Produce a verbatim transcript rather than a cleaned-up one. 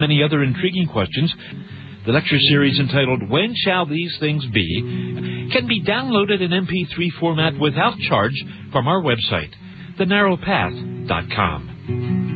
any other intriguing questions, the lecture series entitled When Shall These Things Be can be downloaded in M P three format without charge from our website, the narrow path dot com.